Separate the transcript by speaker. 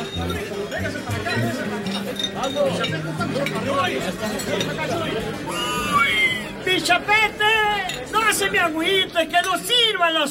Speaker 1: ¡Bichapete! ¡No se me agüite, que no sirvan las